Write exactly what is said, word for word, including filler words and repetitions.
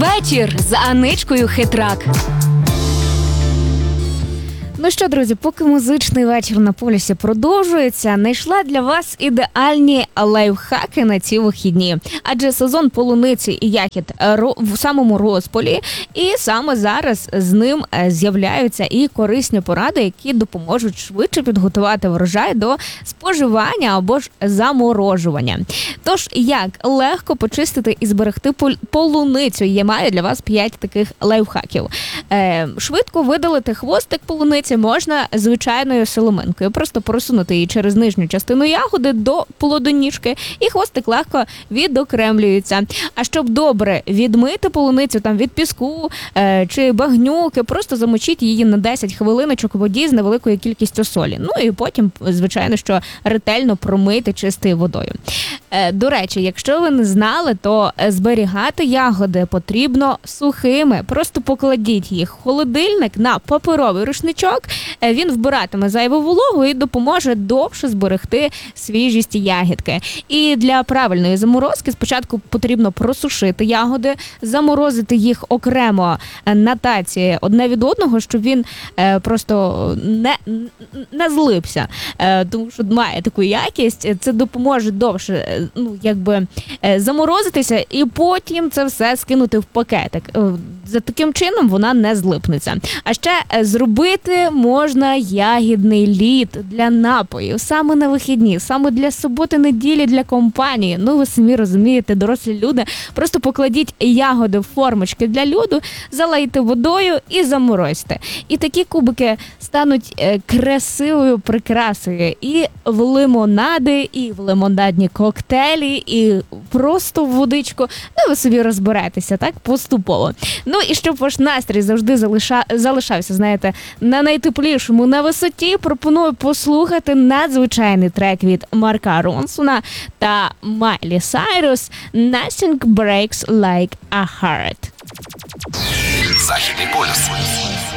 вечір з Аничкою Хитрак. Ну що, друзі, поки музичний вечір на полюсі продовжується, знайшла для вас ідеальні лайфхаки на ці вихідні. Адже сезон полуниці і ягід в самому розпалі, і саме зараз з ним з'являються і корисні поради, які допоможуть швидше підготувати врожай до споживання або ж заморожування. Тож, як легко почистити і зберегти полуницю? Я маю для вас п'ять таких лайфхаків. Е, швидко видалити хвостик полуниці можна звичайною соломинкою. Просто просунути її через нижню частину ягоди до плодоніжки, і хвостик легко відокремлюється. А щоб добре відмити полуницю там від піску е, чи багнюки, просто замочіть її на десять хвилиночок у воді з невеликою кількістю солі. Ну і потім, звичайно, що ретельно промийте чистою водою. Е, до речі, якщо ви не знали, то зберігати ягоди потрібно сухими. Просто покладіть їх в холодильник на паперовий рушничок. Він вбиратиме зайву вологу і допоможе довше зберегти свіжість ягідки. І для правильної заморозки спочатку потрібно просушити ягоди, заморозити їх окремо на таці одне від одного, щоб він просто не, не злипся. Тому що має таку якість, це допоможе довше, ну, якби заморозитися, і потім це все скинути в пакетик. За таким чином вона не злипнеться. А ще зробити можна ягідний лід для напоїв. Саме на вихідні, саме для суботи-неділі, для компанії. Ну, ви самі розумієте, дорослі люди. Просто покладіть ягоди в формочки для льоду, залийте водою і заморозьте. І такі кубики стануть красивою прикрасою і в лимонади, і в лимонадні коктейлі, і просто в водичку. Ну, ви собі розберетеся, так, поступово. Ну і щоб ваш настрій завжди залиша... залишався, знаєте, на найтеплішому, на висоті, пропоную послухати надзвичайний трек від Марка Ронсона та Майлі Сайрус «Nothing Breaks Like a Heart». Західний полюс.